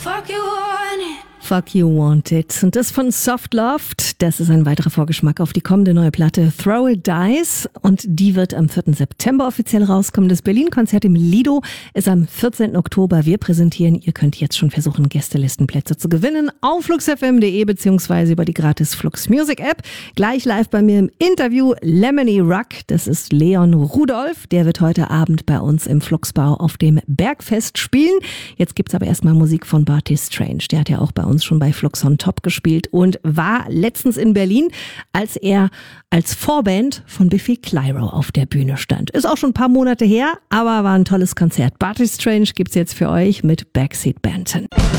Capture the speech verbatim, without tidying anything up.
Fuck you want it. Fuck You Want It. Und das von Soft Loft. Das ist ein weiterer Vorgeschmack auf die kommende neue Platte Throw It Dice. Und die wird am vierten September offiziell rauskommen. Das Berlin-Konzert im Lido ist am vierzehnten Oktober. Wir präsentieren. Ihr könnt jetzt schon versuchen, Gästelistenplätze zu gewinnen auf flux f m punkt d e beziehungsweise über die gratis Flux Music App. Gleich live bei mir im Interview Lemony Ruck. Das ist Leon Rudolph. Der wird heute Abend bei uns im Fluxbau auf dem Bergfest spielen. Jetzt gibt's aber erstmal Musik von Barty Strange. Der hat ja auch bei uns schon bei Flux on Top gespielt und war letztens in Berlin, als er als Vorband von Biffy Clyro auf der Bühne stand. Ist auch schon ein paar Monate her, aber war ein tolles Konzert. Barty Strange gibt's jetzt für euch mit Backseat Banton.